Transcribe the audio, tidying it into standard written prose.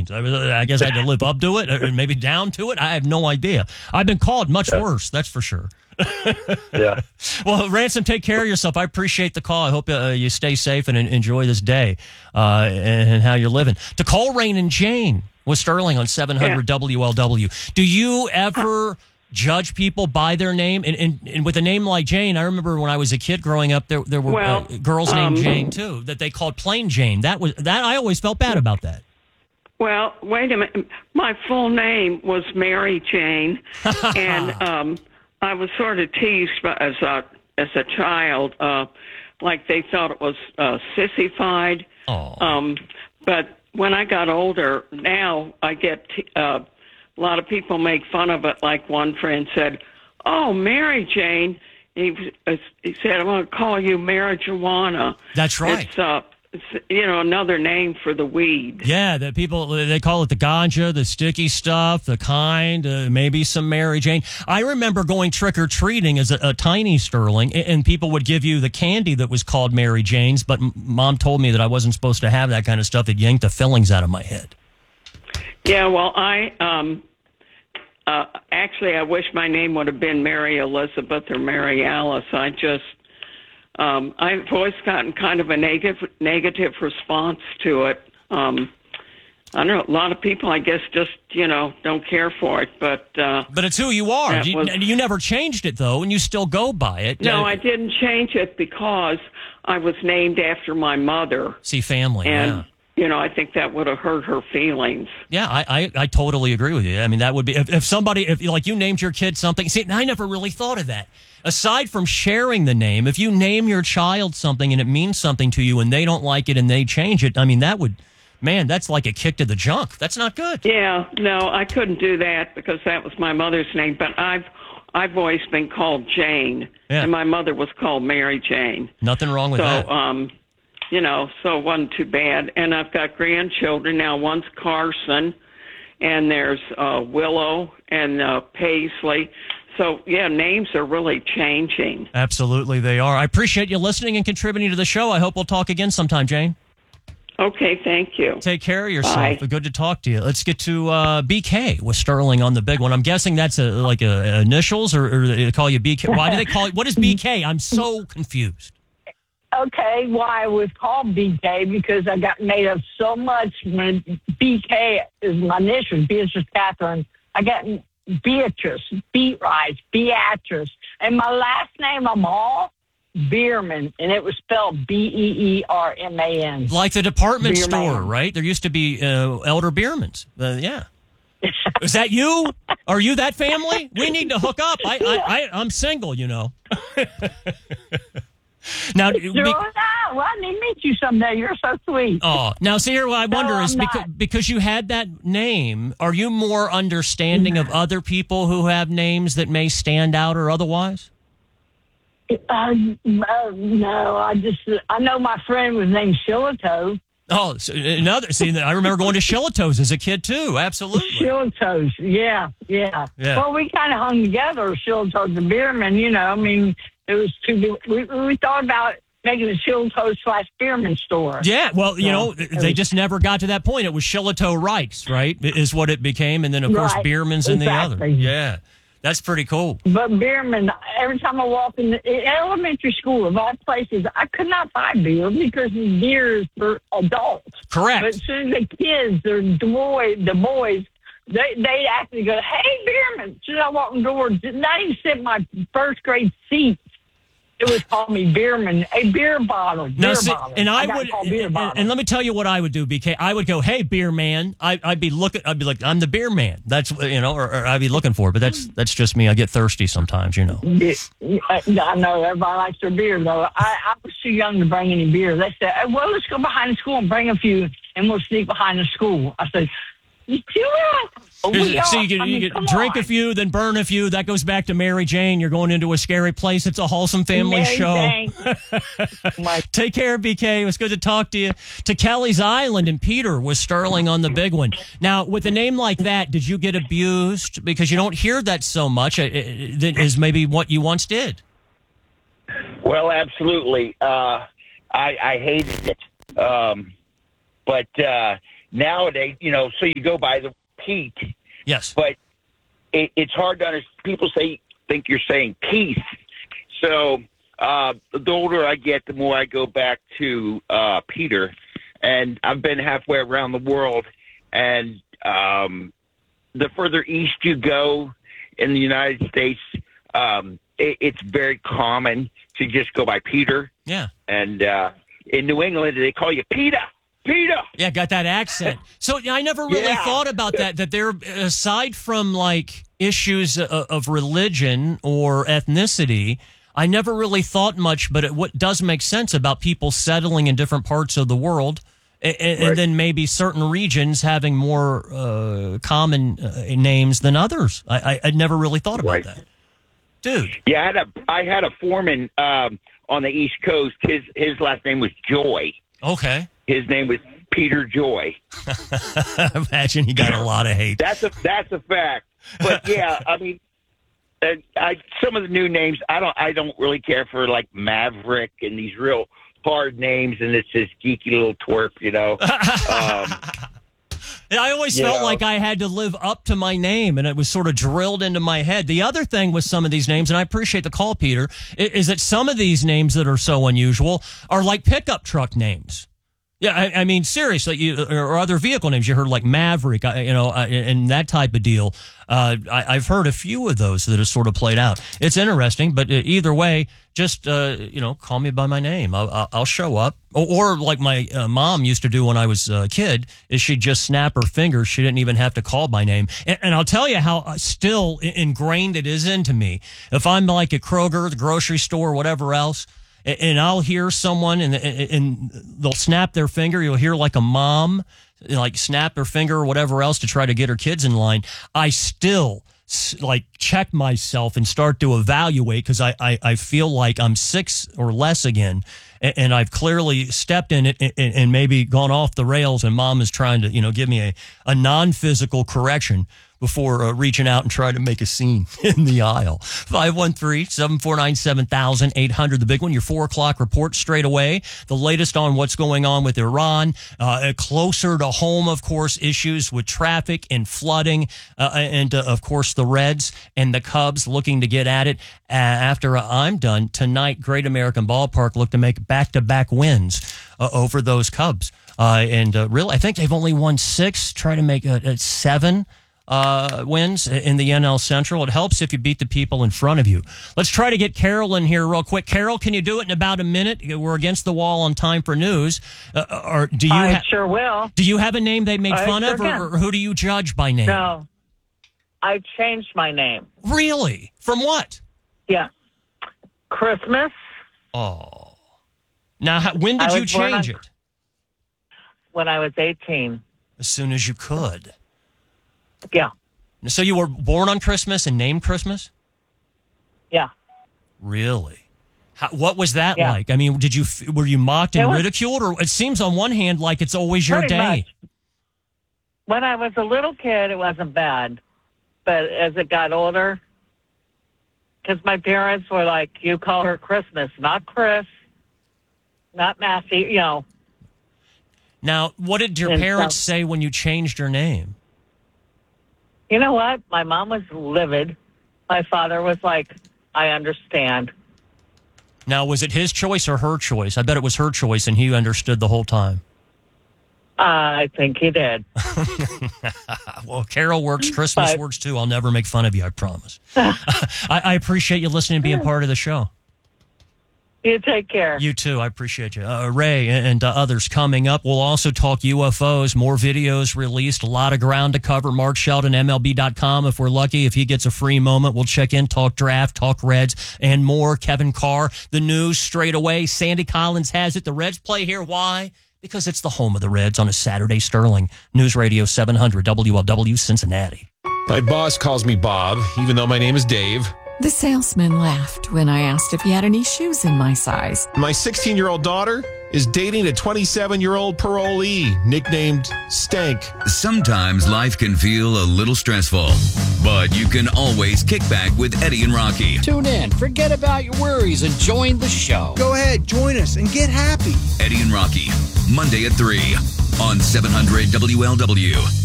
means. I guess I had to live up to it, or maybe down to it. I have no idea. I've been called much worse, that's for sure. Yeah. Well, Ransom, take care of yourself. I appreciate the call. I hope you stay safe and enjoy this day and how you're living. To call Rain and Jane with Sterling on 700 WLW. Do you ever judge people by their name? And with a name like Jane, I remember when I was a kid growing up, there were girls named Jane too that they called plain Jane. That I always felt bad about that. Well, wait a minute. My full name was Mary Jane, and I was sort of teased as a child, like they thought it was sissified. But when I got older, now I get a lot of people make fun of it. Like one friend said, "Oh, Mary Jane," he said, "I'm going to call you marijuana." That's right. It's another name for the weed. Yeah, that people, they call it the ganja, the sticky stuff, the kind, maybe some Mary Jane. I remember going trick-or-treating as a tiny Sterling, and people would give you the candy that was called Mary Jane's, but Mom told me that I wasn't supposed to have that kind of stuff. It yanked the fillings out of my head. Yeah, well, actually, I wish my name would have been Mary Elizabeth or Mary Alice. I've always gotten kind of a negative response to it. I don't know, a lot of people, I guess, just, don't care for it. But it's who you are. You never changed it, though, and you still go by it. No, I didn't change it because I was named after my mother. See, family, and, I think that would have hurt her feelings. Yeah, I totally agree with you. I mean, that would be, if somebody, like you named your kid something. See, I never really thought of that. Aside from sharing the name, if you name your child something and it means something to you and they don't like it and they change it, I mean, that's like a kick to the junk. That's not good. Yeah, no, I couldn't do that because that was my mother's name. But I've always been called Jane, and my mother was called Mary Jane. Nothing wrong with that. So it wasn't too bad. And I've got grandchildren now. One's Carson, and there's Willow and Paisley. So, yeah, names are really changing. Absolutely, they are. I appreciate you listening and contributing to the show. I hope we'll talk again sometime, Jane. Okay, thank you. Take care of yourself. Bye. Good to talk to you. Let's get to BK with Sterling on the big one. I'm guessing that's like initials, or they call you BK. Why do they call it? What is BK? I'm so confused. Okay, why I was called BK because I got made up so much. When BK is my initials, Beatrice Catherine. I got Beatrice, Beatrice, Beatrice, and my last name, Bierman, and it was spelled Beerman. Like the department store, right? There used to be Elder Biermans. Yeah. Is that you? Are you that family? We need to hook up. I'm single, Now, well, I need to meet you someday. You're so sweet. Oh, now see here, what I wonder is because you had that name, are you more understanding of other people who have names that may stand out or otherwise? No, I know my friend was named Shillitoe. Oh, so I remember going to Shillitoe's as a kid too. Absolutely. Shillitoe's, yeah. Well, we kind of hung together, Shillitoe's and Bierman, I mean, it was we thought about making a Shillitoe/Bierman store. Yeah, well, they just never got to that point. It was Shillitoe Reichs, right, is what it became. And then, of course, Bierman's in the other. Yeah, that's pretty cool. But Bierman, every time I walk in elementary school, of all places, I could not buy beer because beer is for adults. Correct. But as soon as the kids, the boys, they actually go, "Hey, Bierman!" As soon as I walk in the door, not even sit in my first grade seat. It was called me Bierman, a beer bottle. Bottle. And and let me tell you what I would do, BK. I would go, "Hey, beer man." I'd be like, "I'm the beer man." That's or I'd be looking for it. But that's just me. I get thirsty sometimes, I know everybody likes their beer though. I was too young to bring any beer. They said, "Well, let's go behind the school and bring a few, and we'll sneak behind the school." I said, "You do it." So you can drink a few, then burn a few. That goes back to Mary Jane. You're going into a scary place. It's a wholesome family show. Take care, BK. It was good to talk to you. To Kelly's Island and Peter with Sterling on the big one. Now, with a name like that, did you get abused? Because you don't hear that so much. That is maybe what you once did. Well, absolutely. I hated it. But nowadays, so you go by the Pete, Yes. but it's hard to understand. People think you're saying Keith. So the older I get, the more I go back to Peter. And I've been halfway around the world. And the further east you go in the United States, it's very common to just go by Peter. Yeah. And in New England, they call you Peter. Peter. Yeah, got that accent. So I never really thought about that there, aside from like issues of religion or ethnicity, I never really thought much, but what does make sense about people settling in different parts of the world and then maybe certain regions having more common names than others. I never really thought about that. Dude. Yeah, I had a foreman on the East Coast. His last name was Joy. Okay. His name was Peter Joy. Imagine he got a lot of hate. That's a fact. But yeah, I mean, some of the new names I don't really care for, like Maverick and these real hard names, and it's this geeky little twerp, I always felt like I had to live up to my name, and it was sort of drilled into my head. The other thing with some of these names, and I appreciate the call, Peter, is that some of these names that are so unusual are like pickup truck names. Yeah, I mean, seriously, or other vehicle names. You heard like Maverick, and that type of deal. I've heard a few of those that have sort of played out. It's interesting, but either way, just, call me by my name. I'll show up. Or like my mom used to do when I was a kid, is she'd just snap her fingers. She didn't even have to call by name. And I'll tell you how still ingrained it is into me. If I'm like at Kroger, the grocery store, whatever else, and I'll hear someone and they'll snap their finger. You'll hear like a mom like snap her finger or whatever else to try to get her kids in line. I still like check myself and start to evaluate because I feel like I'm 6 or less again. And I've clearly stepped in it and maybe gone off the rails, and mom is trying to, give me a non-physical correction before reaching out and trying to make a scene in the aisle. 513-749-7800, the big one, your 4 o'clock report straight away. The latest on what's going on with Iran. Closer to home, of course, issues with traffic and flooding. And of course, the Reds and the Cubs looking to get at it. After I'm done, tonight, Great American Ballpark look to make back-to-back wins over those Cubs. Really, I think they've only won 6, try to make it 7 wins in the NL Central. It helps if you beat the people in front of you. Let's try to get Carol in here real quick. Carol, can you do it in about a minute? We're against the wall on time for news. Or do you? I sure will. Do you have a name they made fun of, or who do you judge by name? No, I changed my name. Really? From what? Yeah, Christmas. Oh, now when did you change it? When I was 18. As soon as you could. Yeah. So you were born on Christmas and named Christmas? Yeah. Really? What was that like? I mean, were you mocked and ridiculed, or it seems on one hand like it's always your day? Much. When I was a little kid, it wasn't bad, but as it got older, because my parents were like, "You call her Christmas, not Chris, not Matthew," Now, what did your parents say when you changed your name? You know what? My mom was livid. My father was like, I understand. Now, was it his choice or her choice? I bet it was her choice, and he understood the whole time. I think he did. Well, Carol works. Christmas works, too. I'll never make fun of you, I promise. I appreciate you listening and being part of the show. You take care. You too. I appreciate you. Ray and others coming up. We'll also talk UFOs, more videos released, a lot of ground to cover. Mark Sheldon, MLB.com. If we're lucky, if he gets a free moment, we'll check in, talk draft, talk Reds, and more. Kevin Carr, the news straight away. Sandy Collins has it. The Reds play here. Why? Because it's the home of the Reds on a Saturday. Sterling News Radio 700 WLW Cincinnati. My boss calls me Bob, even though my name is Dave. The salesman laughed when I asked if he had any shoes in my size. My 16-year-old daughter is dating a 27-year-old parolee nicknamed Stank. Sometimes life can feel a little stressful, but you can always kick back with Eddie and Rocky. Tune in, forget about your worries, and join the show. Go ahead, join us, and get happy. Eddie and Rocky, Monday at 3 on 700 WLW.